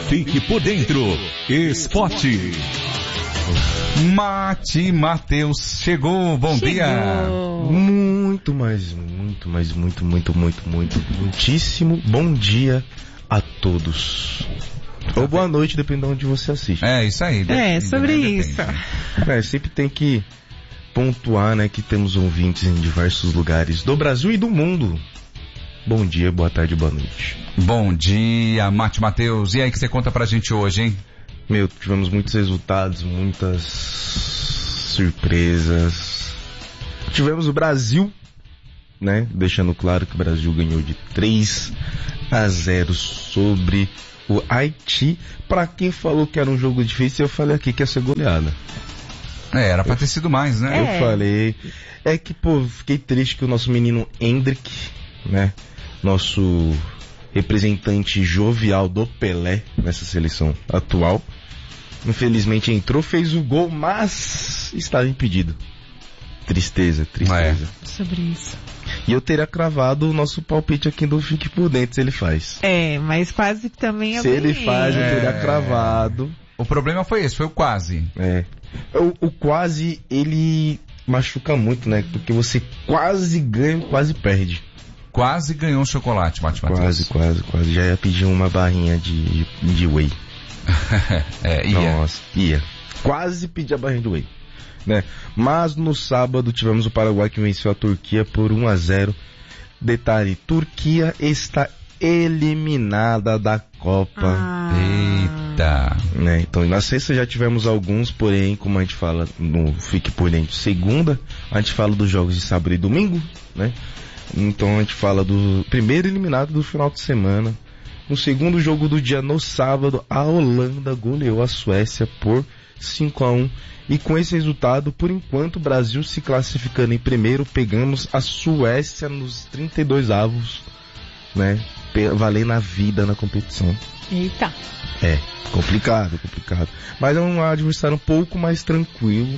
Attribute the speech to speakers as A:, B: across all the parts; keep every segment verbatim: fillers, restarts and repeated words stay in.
A: Fique por dentro. Esporte. Mate Matheus chegou, bom
B: chegou.
A: dia.
C: Muito mais, muito mais, muito, muito, muito, muito, muitíssimo bom dia a todos. Ou boa noite, dependendo de onde você assiste.
A: É, isso aí.
B: É, sobre isso.
C: É, sempre tem que pontuar, né, que temos ouvintes em diversos lugares do Brasil e do mundo. Bom dia, boa tarde, boa noite.
A: Bom dia, Mate Matheus. E aí, que você conta pra gente hoje, hein?
C: Meu, tivemos muitos resultados, muitas surpresas. Tivemos o Brasil, né? Deixando claro que o Brasil ganhou de três a zero sobre o Haiti. Pra quem falou que era um jogo difícil, eu falei aqui que ia ser goleada.
A: É, era pra ter sido mais, né?
C: Eu
B: É.
C: falei. É que, pô, fiquei triste que o nosso menino Hendrick, né? Nosso representante jovial do Pelé nessa seleção atual, infelizmente entrou, fez o gol, mas estava impedido. Tristeza, tristeza.
A: É.
B: Sobre isso.
C: E eu teria cravado o nosso palpite aqui do Fique por Dentro se ele faz.
B: É, mas quase também eu
C: Se ele
B: ganhei.
C: faz, eu teria
A: É.
C: cravado.
A: O problema foi esse, foi o quase.
C: É. O, o quase, ele machuca muito, né? Porque você quase ganha, quase perde.
A: Quase ganhou um chocolate, Mate Matheus.
C: Quase, quase, quase. Já ia pedir uma barrinha de, de whey.
A: É, ia.
C: Nossa, ia. Quase pedi a barrinha de whey. Né? Mas no sábado tivemos o Paraguai que venceu a Turquia por um a zero. Detalhe, Turquia está eliminada da Copa.
B: Ah.
A: Eita.
C: Né? Então na sexta já tivemos alguns, porém, como a gente fala no Fique por Dentro segunda, a gente fala dos jogos de sábado e domingo, né? Então a gente fala do primeiro eliminado do final de semana. No segundo jogo do dia, no sábado, a Holanda goleou a Suécia por cinco a um. E com esse resultado, por enquanto, o Brasil se classificando em primeiro, pegamos a Suécia nos trinta e dois avos, né? Valendo a vida na competição.
B: Eita.
C: É, complicado, complicado. Mas é um adversário um pouco mais tranquilo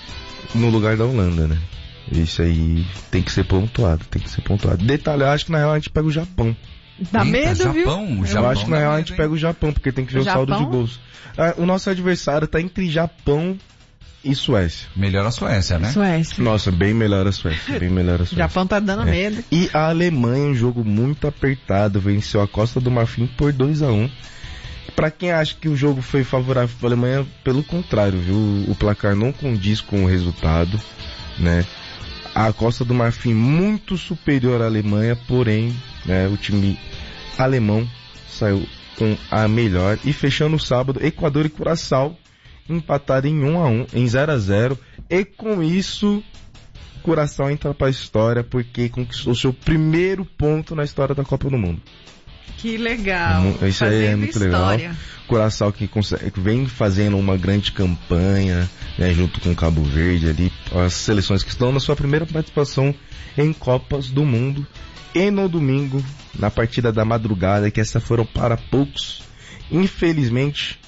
C: no lugar da Holanda, né? Isso aí tem que ser pontuado, tem que ser pontuado. Detalhe, eu acho que na real a gente pega o Japão.
B: Dá
A: Eita,
B: medo,
A: Japão,
B: viu?
A: Japão.
C: Eu acho que na
A: dá
C: real a
A: medo,
C: gente
A: hein?
C: pega o Japão, porque tem que ver o,
B: Japão?
C: saldo de gols. Ah, o nosso adversário tá entre Japão e Suécia.
A: Melhor a Suécia, né?
B: Suécia.
C: Nossa, bem melhor a Suécia, bem melhor a
B: O
C: Suécia.
B: Japão tá dando
C: É.
B: medo.
C: E a Alemanha, um jogo muito apertado, venceu a Costa do Marfim por dois a um. Pra quem acha que o jogo foi favorável para a Alemanha, pelo contrário, viu? O placar não condiz com o resultado, né? A Costa do Marfim muito superior à Alemanha, porém, né, o time alemão saiu com a melhor. E fechando o sábado, Equador e Curaçao empataram em um a um, em zero a zero. E com isso, Curaçao entra pra história porque conquistou seu primeiro ponto na história da Copa do Mundo.
B: Que legal.
C: Isso aí é
B: Fazendo
C: muito
B: história.
C: legal. Curaçao que, consegue, que vem fazendo uma grande campanha, né, junto com Cabo Verde ali, as seleções que estão na sua primeira participação em Copas do Mundo. E no domingo, na partida da madrugada, que essa foram para poucos, infelizmente,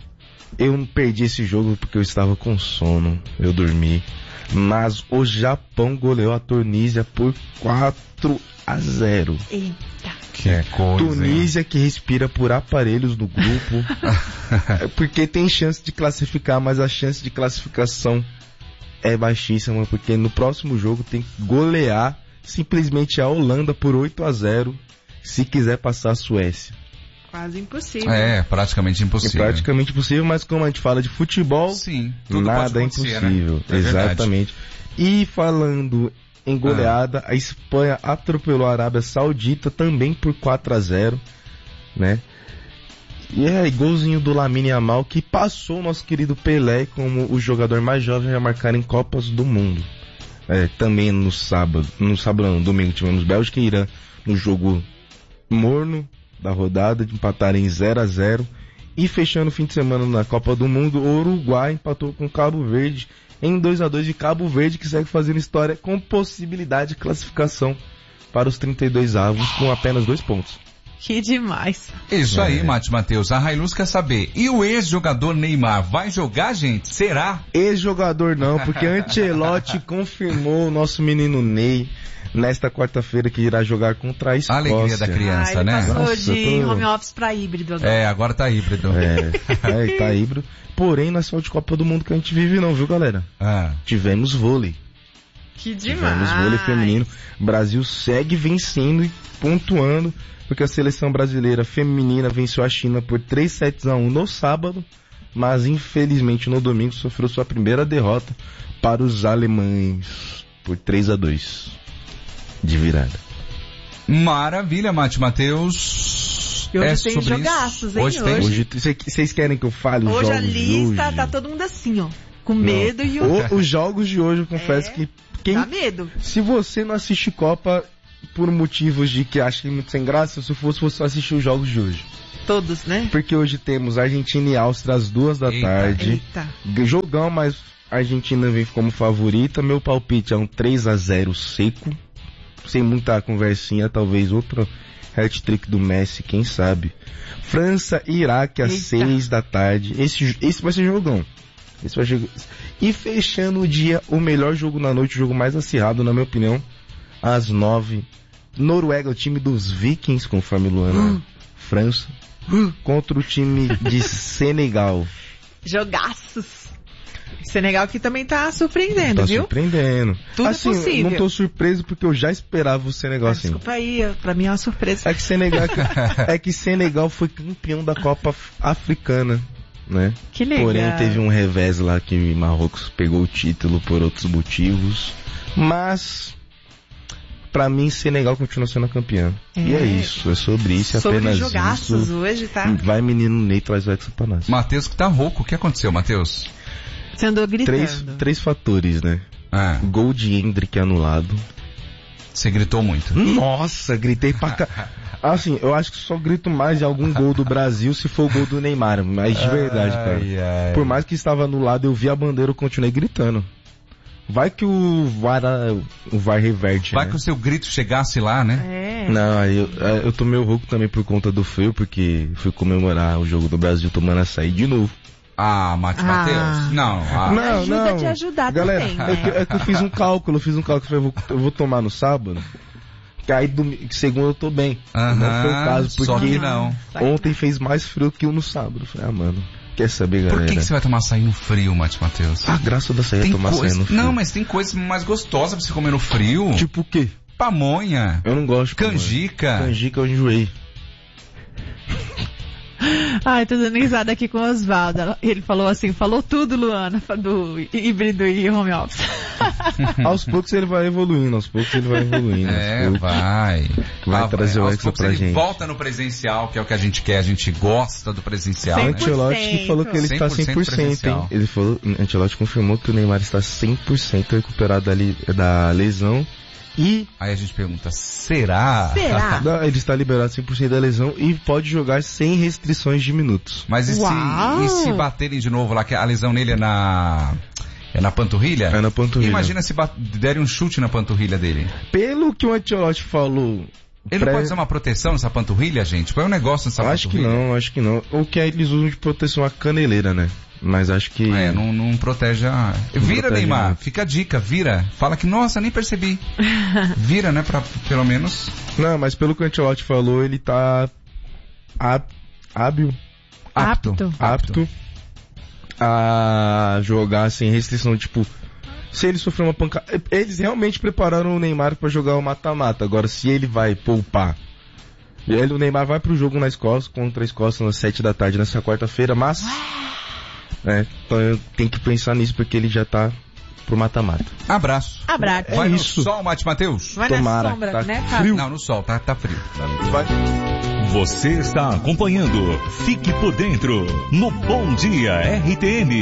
C: eu perdi esse jogo porque eu estava com sono, eu dormi. Mas o Japão goleou a Tunísia por quatro a zero.
B: Eita.
A: Que
C: É,
A: coisa,
C: Tunísia que respira por aparelhos do grupo. É, porque tem chance de classificar, mas a chance de classificação é baixíssima, porque no próximo jogo tem que golear simplesmente a Holanda por oito a zero se quiser passar a Suécia.
B: Quase impossível.
A: É, praticamente
C: É
A: impossível.
C: praticamente impossível, mas como a gente fala de futebol,
A: Sim, tudo
C: nada é
A: pode acontecer,
C: impossível.
A: né? É verdade.
C: Exatamente. E falando em goleada,
A: Ah.
C: a Espanha atropelou a Arábia Saudita também por quatro a zero, né? E é golzinho do Lamine Yamal que passou o nosso querido Pelé como o jogador mais jovem a marcar em Copas do Mundo. É, também no sábado, no sábado não, no domingo tivemos Bélgica e Irã no jogo morno da rodada, de empatar em zero a zero. E fechando o fim de semana na Copa do Mundo, o Uruguai empatou com Cabo Verde em dois a dois, de Cabo Verde, que segue fazendo história com possibilidade de classificação para os trinta e dois avos com apenas dois pontos.
B: Que demais.
A: Isso
C: É.
A: aí, Mate Matheus. A Hilux quer saber, e o ex-jogador Neymar vai jogar, gente? Será?
C: Ex-jogador não, porque Ancelotti confirmou o nosso menino Ney nesta quarta-feira que irá jogar contra a
A: A
C: Escócia.
A: alegria da
B: Ah,
A: criança,
B: ele
A: né?
B: passou
C: Nossa,
B: de
C: tô-
B: home office pra híbrido agora.
A: É, agora tá híbrido.
C: É, é, tá híbrido. Porém, não é só de Copa do Mundo que a gente vive não, viu, galera?
A: Ah.
C: Tivemos vôlei.
B: Que demais.
C: Tivemos vôlei feminino. O Brasil segue vencendo e pontuando, porque a seleção brasileira feminina venceu a China por três sets a um no sábado, mas infelizmente no domingo sofreu sua primeira derrota para os alemães por três a dois de virada.
A: Maravilha, Mate Matheus.
B: E hoje
A: é
B: tem
A: sobre
B: jogaços,
A: isso.
B: hein,
A: Hoje tem.
B: hoje.
C: Hoje, vocês querem que eu fale os
B: Hoje
C: jogos
B: a
C: de
B: lista
C: hoje?
B: tá todo mundo assim, ó. Com medo e o...
C: O- os jogos de hoje, eu confesso
B: É.
C: que quem,
B: Dá medo.
C: se você não assiste Copa por motivos de que acha que é muito sem graça, se fosse você só assistir os jogos de hoje.
B: Todos, né?
C: Porque hoje temos Argentina e Áustria às duas da
A: Eita.
C: tarde.
B: Eita.
C: Jogão, mas a Argentina vem como favorita. Meu palpite é um três a zero seco. Sem muita conversinha, talvez outro hat-trick do Messi, quem sabe. França e Iraque às
B: Eita.
C: seis da tarde. Esse, esse vai ser jogão. Esse vai ser... E fechando o dia, o melhor jogo na noite, o jogo mais acirrado, na minha opinião, às nove. Noruega, o time dos Vikings, conforme Luana. França. Contra o time de Senegal.
B: Jogaços. Senegal que também tá surpreendendo,
C: Tá
B: viu?
C: surpreendendo.
B: Tudo
C: assim,
B: possível.
C: não tô surpreso porque eu já esperava o Senegal
B: Ah,
C: assim.
B: desculpa aí, pra mim é uma surpresa.
C: É que Senegal, é que Senegal foi campeão da Copa Af- Africana, né?
B: Que legal.
C: Porém teve um revés lá que Marrocos pegou o título por outros motivos. Mas pra mim Senegal continua sendo campeã.
B: É.
C: E é isso, é sobre isso, é
B: Sobre
C: apenas
B: jogaços
C: isso.
B: hoje, tá?
C: Vai menino Ney, traz o Edson pra nós.
A: Matheus que tá rouco. O que aconteceu, Matheus?
B: Você andou gritando.
C: Três, três fatores, né?
A: Ah,
C: Gol de Hendrick anulado.
A: você gritou muito.
C: Nossa, gritei pra cá. Assim, eu acho que só grito mais de algum gol do Brasil se for o gol do Neymar, mas de verdade, cara.
A: Ai, ai.
C: Por mais que estava anulado, eu vi a bandeira, eu continuei gritando. Vai que o VAR, o VAR reverte,
A: Vai
C: né?
A: que o seu grito chegasse lá, né?
B: É.
C: Não, aí eu, eu tô meio rouco também por conta do frio, porque fui comemorar o jogo do Brasil tomando açaí de novo.
A: Ah, Mate
B: Ah.
A: Matheus. Não, ah.
C: Não,
B: Ajuda
C: não.
B: te ajudar
C: Galera,
B: também,
C: é,
B: né?
C: que, é que eu fiz um cálculo, eu fiz um cálculo, eu, falei, eu, vou, eu vou tomar no sábado, que aí domingo, segunda eu tô bem.
A: Aham,
C: Não foi o caso,
A: só
C: porque
A: que não.
C: ontem fez mais frio que o no sábado. Eu falei, ah, mano, quer saber, galera?
A: Por que, que você vai tomar açaí no frio, Mate Matheus?
C: A graça da açaí é
A: Tem
C: tomar
A: coisa...
C: açaí no frio.
A: Não, mas tem coisa mais gostosa pra você comer no frio.
C: Tipo o quê?
A: Pamonha,
C: Eu não gosto. de
A: canjica.
C: pamonha. Canjica eu enjoei.
B: Ai, tô dando risada aqui com o Osvaldo. Ele falou assim, falou tudo, Luana, do híbrido e home office.
C: Aos poucos ele vai evoluindo, aos poucos ele vai evoluindo.
A: É,
C: aos poucos.
A: vai.
C: Vai
A: Ah,
C: trazer o
A: aos
C: Hexa
A: poucos
C: pra
A: ele
C: gente.
A: volta no presencial, que é o que a gente quer, a gente gosta do presencial,
B: cem
A: né?
B: por cento.
C: Ancelotti falou que ele está cem por cento,
A: presencial.
C: hein? Ele falou, Ancelotti confirmou que o Neymar está cem por cento recuperado da, li- da lesão e
A: Aí a gente pergunta, será?
B: Será?
C: não, ele está liberado cem por cento da lesão e pode jogar sem restrições de minutos.
A: Mas e se,
B: Uau!
A: e se baterem de novo lá, que a lesão nele é na... É na panturrilha?
C: É na panturrilha.
A: Imagina se bat- derem um chute na panturrilha dele.
C: Pelo que o Ancelotti falou...
A: Ele
C: pré-
A: não pode usar uma proteção nessa panturrilha, gente? Põe um negócio nessa
C: Acho que
A: panturrilha.
C: não, acho que não. O que eles usam de proteção a caneleira, né? Mas acho que...
A: É, não, não protege a... Vira,
C: protege
A: Neymar.
C: muito.
A: Fica a dica, vira. Fala que, nossa, nem percebi. Vira, né, pra pelo menos...
C: Não, mas pelo que o Ancelotti falou, ele tá... ap- hábil,
A: Apto.
B: Apto.
C: apto a jogar sem restrição, tipo... Se ele sofrer uma pancada... Eles realmente prepararam o Neymar pra jogar o mata-mata. Agora, se ele vai poupar... Ele, o Neymar vai pro jogo na Escócia, contra a Escócia, às sete da tarde, nessa quarta-feira, mas... É, então eu tenho que pensar nisso, porque ele já tá pro mata-mata.
A: Abraço.
B: Abraço.
C: É
A: Vai no
C: isso.
A: sol, Mate Matheus?
B: Vai
C: Tomara,
B: na sombra,
C: tá
B: né,
C: frio.
B: Fábio?
A: Não, no sol, tá, tá frio.
C: Vai.
D: Você está acompanhando Fique por Dentro no Bom Dia R T M.